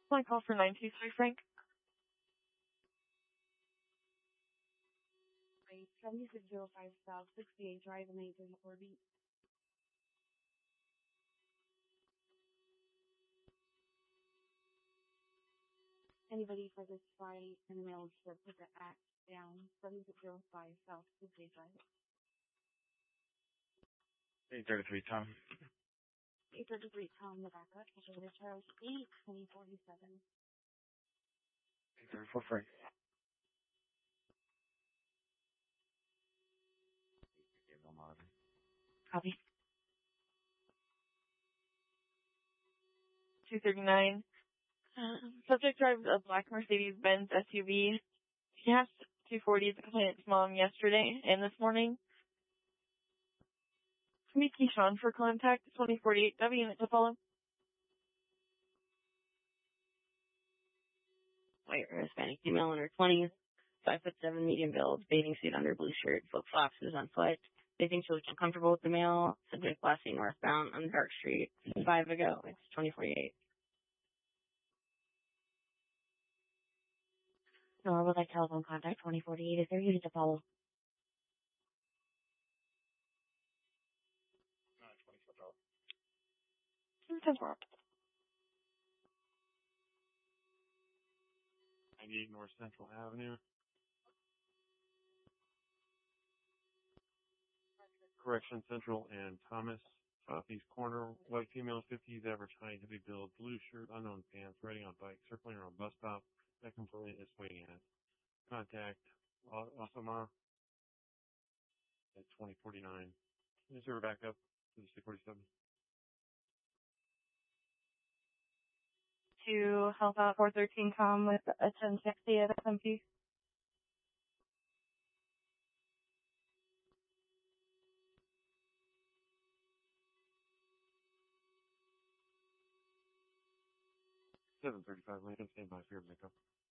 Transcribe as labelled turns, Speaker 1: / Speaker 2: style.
Speaker 1: My call for 923 Frank.
Speaker 2: 7605 South 68 Drive and 834 B. Anybody for this flight in the mail should put the act down. 7605 South 68 Drive.
Speaker 3: 833 Tom.
Speaker 2: 833 Tom, the backup. Passenger Charles 82047.
Speaker 3: 834 Frank.
Speaker 2: Copy.
Speaker 1: 239. Subject drives a black Mercedes-Benz SUV. She asked 240 the client's mom yesterday and this morning. Meet Keyshawn for contact 2048 W unit to follow.
Speaker 4: White Hispanic female in her 20s, 5'7", medium build, bathing suit under blue shirt, flip-flops, is on foot. They think she looks uncomfortable with the male. Subject last seen northbound on Dark Street 5 ago. It's 2048.
Speaker 2: Nora would like telephone contact 2048. Is there unit to follow?
Speaker 3: I need North Central Avenue. Correction Central and Thomas. Southeast corner. White female, 50s, average height, heavy build, blue shirt, unknown pants, riding on bike, circling around bus stop. That component is waiting at. Contact Osama at 2049. Is there a backup to the 647?
Speaker 1: To help out 413 com with a 1060 at SMP.
Speaker 3: $735 Lincoln, stand by for your pickup.